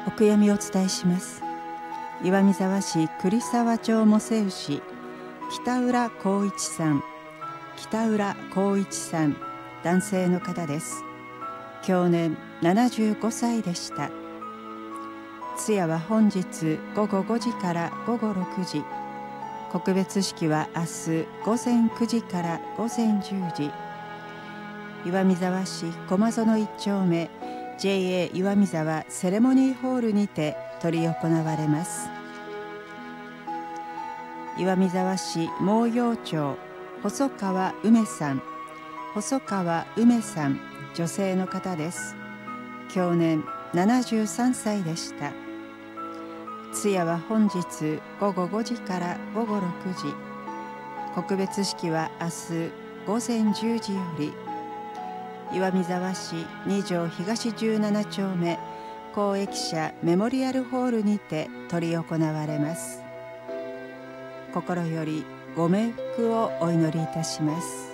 お悔やみをお伝えします。岩見沢市栗沢町茂瀬牛北浦光一さん、男性の方です。享年75歳でした。通夜は本日午後5時から午後6時、告別式は明日午前9時から午前10時、岩見沢市駒園1丁目 JA 岩見沢セレモニーホールにて執り行われます。岩見沢市毛陽町細川梅さん、女性の方です。享年73歳でした。通夜は本日午後5時から午後6時、告別式は明日午前10時より岩見沢市2条東17丁目公益社メモリアルホールにて執り行われます。心よりご冥福をお祈りいたします。